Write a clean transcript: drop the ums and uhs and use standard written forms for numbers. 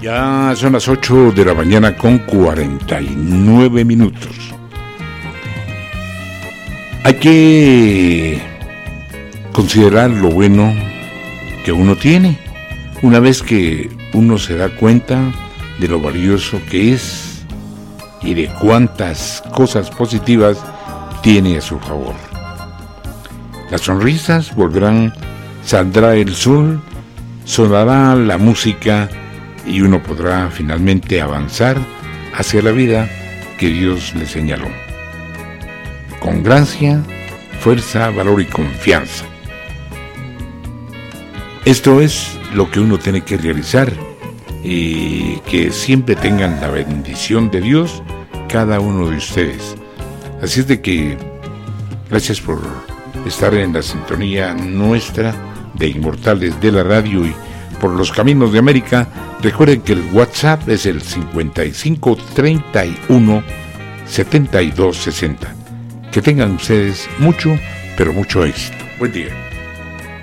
Ya son las 8 de la mañana con 49 minutos. Hay que considerar lo bueno que uno tiene. Una vez que uno se da cuenta de lo valioso que es y de cuántas cosas positivas tiene a su favor. Las sonrisas volverán, saldrá el sol, sonará la música y uno podrá finalmente avanzar hacia la vida que Dios le señaló. Con gracia, fuerza, valor y confianza. Esto es lo que uno tiene que realizar y que siempre tengan la bendición de Dios cada uno de ustedes. Así es de que gracias por estar en la sintonía nuestra de Inmortales de la Radio y por los caminos de América. Recuerden que el WhatsApp es el 55 31 72 60. Que tengan ustedes mucho, pero mucho éxito. Buen día.